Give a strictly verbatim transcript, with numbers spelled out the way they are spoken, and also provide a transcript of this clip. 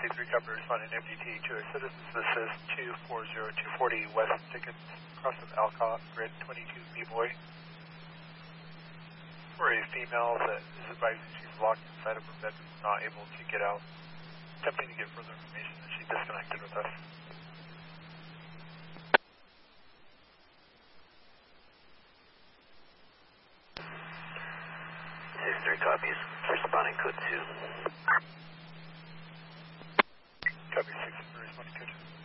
three, copy, responding M D T to a Citizens Assist two four zero two four zero West Dickens, cross of Alcott, grid twenty-two B-Boy. For a female that is advising she's locked inside of her bedroom, not able to get out. Attempting to get further information that she disconnected with us. six three copies, responding code two. Copy six three, responding code two.